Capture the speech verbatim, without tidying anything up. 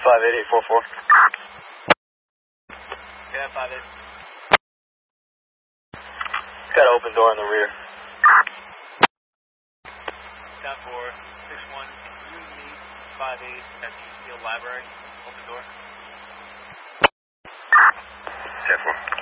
five eight eight four four. Yeah, five eight. Got an open door in the rear. Down for six one, you meet five eight at the Steel Library. Open door. ten four.